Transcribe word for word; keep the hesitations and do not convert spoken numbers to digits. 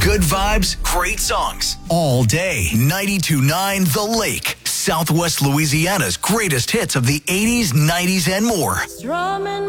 Good vibes, great songs. All day. ninety-two point nine The Lake. Southwest Louisiana's greatest hits of the eighties, nineties, and more. Strumming